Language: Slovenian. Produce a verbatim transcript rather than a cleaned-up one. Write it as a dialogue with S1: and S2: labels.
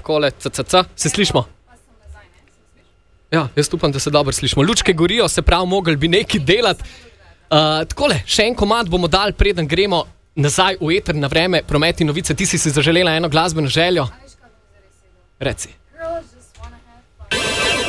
S1: takole, cca, se slišmo? Ja, jaz upam, da se dobro slišmo. Lučke gorijo, se pravi, mogli bi nekaj delati. Uh, takole, še en komad bomo dali, preden gremo nazaj v eter na vreme, promet in novice. Ti si si zaželela eno glasbeno željo? Reci.